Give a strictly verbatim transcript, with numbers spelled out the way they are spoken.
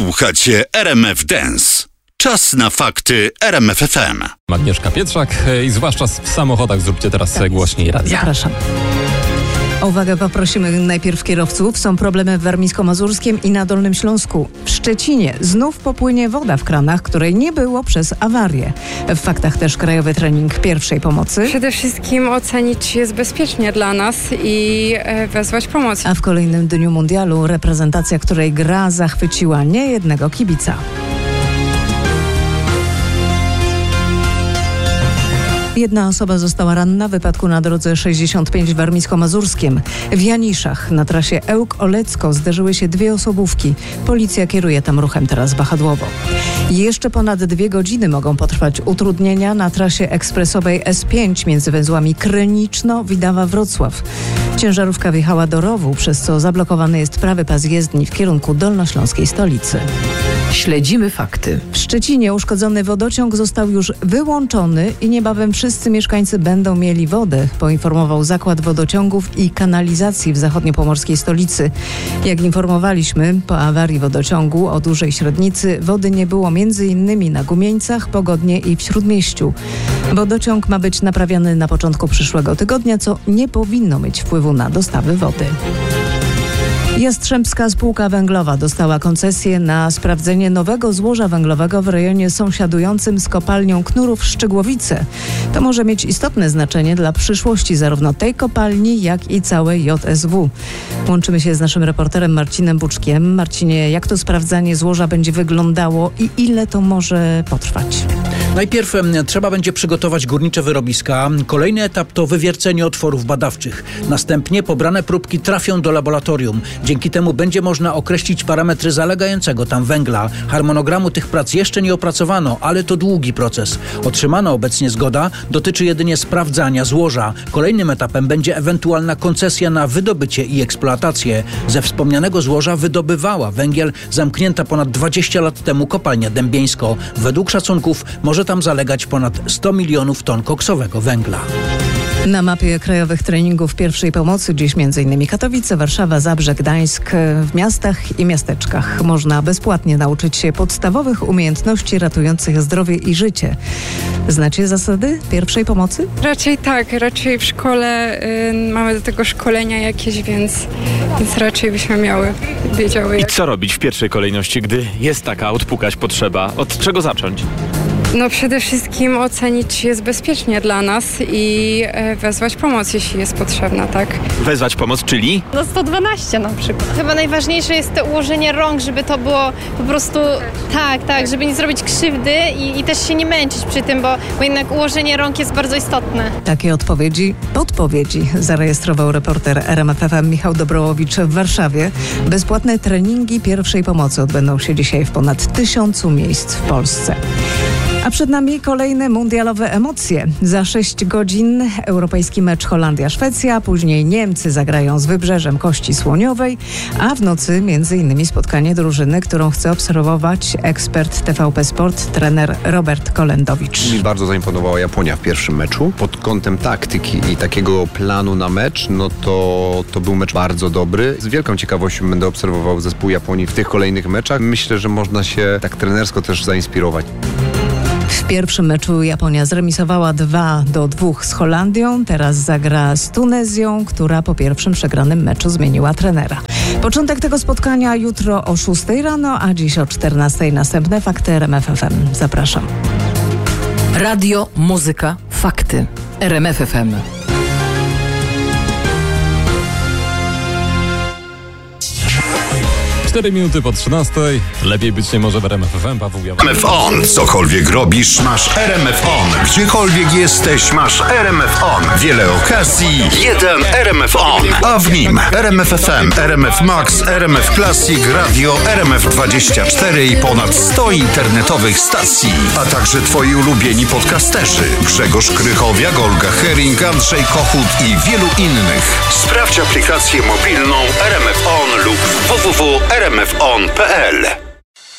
Słuchacie R M F Dance. Czas na fakty R M F F M. Agnieszka Pietrzak i zwłaszcza w samochodach zróbcie teraz tak, głośniej radia. Zapraszam. O uwagę poprosimy najpierw kierowców. Są problemy w Warmińsko-Mazurskiem i na Dolnym Śląsku. W Szczecinie znów popłynie woda w kranach, której nie było przez awarię. W faktach też krajowy trening pierwszej pomocy. Przede wszystkim ocenić, czy jest bezpiecznie dla nas i e, wezwać pomoc. A w kolejnym dniu mundialu reprezentacja, której gra zachwyciła niejednego kibica. Jedna osoba została ranna w wypadku na drodze sześćdziesiąt pięć w Warmińsko-Mazurskiem. W Janiszach na trasie Ełk-Olecko zderzyły się dwie osobówki. Policja kieruje tam ruchem teraz wahadłowo. Jeszcze ponad dwie godziny mogą potrwać utrudnienia na trasie ekspresowej S pięć między węzłami Kryniczno-Widawa-Wrocław. Ciężarówka wjechała do rowu, przez co zablokowany jest prawy pas jezdni w kierunku dolnośląskiej stolicy. Śledzimy fakty. W Szczecinie uszkodzony wodociąg został już wyłączony i niebawem wszyscy mieszkańcy będą mieli wodę, poinformował Zakład Wodociągów i Kanalizacji w zachodniopomorskiej stolicy. Jak informowaliśmy, po awarii wodociągu o dużej średnicy wody nie było między innymi na Gumieńcach, Pogodnie i w Śródmieściu. Wodociąg ma być naprawiany na początku przyszłego tygodnia, co nie powinno mieć wpływu na dostawy wody. Jastrzębska Spółka Węglowa dostała koncesję na sprawdzenie nowego złoża węglowego w rejonie sąsiadującym z kopalnią Knurów Szczygłowice. To może mieć istotne znaczenie dla przyszłości zarówno tej kopalni, jak i całej J S W. Łączymy się z naszym reporterem Marcinem Buczkiem. Marcinie, jak to sprawdzanie złoża będzie wyglądało i ile to może potrwać? Najpierw trzeba będzie przygotować górnicze wyrobiska. Kolejny etap to wywiercenie otworów badawczych. Następnie pobrane próbki trafią do laboratorium. Dzięki temu będzie można określić parametry zalegającego tam węgla. Harmonogramu tych prac jeszcze nie opracowano, ale to długi proces. Otrzymana obecnie zgoda dotyczy jedynie sprawdzania złoża. Kolejnym etapem będzie ewentualna koncesja na wydobycie i eksploatację. Ze wspomnianego złoża wydobywała węgiel zamknięta ponad dwadzieścia lat temu kopalnia Dębieńsko. Według szacunków może tam zalegać ponad sto milionów ton koksowego węgla. Na mapie krajowych treningów pierwszej pomocy dziś m.in. Katowice, Warszawa, Zabrze, Gdańsk. W miastach i miasteczkach można bezpłatnie nauczyć się podstawowych umiejętności ratujących zdrowie i życie. Znacie zasady pierwszej pomocy? Raczej tak, raczej w szkole y, mamy do tego szkolenia jakieś, więc, więc raczej byśmy miały, wiedziały. I co robić w pierwszej kolejności, gdy jest taka odpukać potrzeba? Od czego zacząć? No przede wszystkim ocenić, czy jest bezpiecznie dla nas i e, wezwać pomoc, jeśli jest potrzebna, tak? Wezwać pomoc, czyli? No sto dwanaście na przykład. Chyba najważniejsze jest to ułożenie rąk, żeby to było po prostu tak, tak, żeby nie zrobić krzywdy i, i też się nie męczyć przy tym, bo, bo jednak ułożenie rąk jest bardzo istotne. Takie odpowiedzi, podpowiedzi zarejestrował reporter R M F F M Michał Dobrołowicz w Warszawie. Bezpłatne treningi pierwszej pomocy odbędą się dzisiaj w ponad tysiącu miejsc w Polsce. A przed nami kolejne mundialowe emocje. Za sześć godzin europejski mecz Holandia-Szwecja, później Niemcy zagrają z Wybrzeżem Kości Słoniowej, a w nocy między innymi spotkanie drużyny, którą chce obserwować ekspert T V P Sport, trener Robert Kolendowicz. Mi bardzo zaimponowała Japonia w pierwszym meczu. Pod kątem taktyki i takiego planu na mecz, no to, to był mecz bardzo dobry. Z wielką ciekawością będę obserwował zespół Japonii w tych kolejnych meczach. Myślę, że można się tak trenersko też zainspirować. W pierwszym meczu Japonia zremisowała dwa do dwóch z Holandią. Teraz zagra z Tunezją, która po pierwszym przegranym meczu zmieniła trenera. Początek tego spotkania jutro o szóstej rano, a dziś o czternastej następne fakty R M F F M. Zapraszam. Radio, muzyka, fakty. R M F F M. cztery minuty po trzynastej. Lepiej być nie może w R M F F M. Paweł Jawor. R M F On. Cokolwiek robisz, masz R M F On. Gdziekolwiek jesteś, masz R M F On. Wiele okazji, jeden R M F On. A w nim R M F F M, R M F Max, R M F Classic, Radio, R M F dwadzieścia cztery i ponad sto internetowych stacji. A także twoi ulubieni podcasterzy. Grzegorz Krychowiak, Olga Hering, Andrzej Kochut i wielu innych. Sprawdź aplikację mobilną R M F On lub w w w kropka r m f on kropka p l.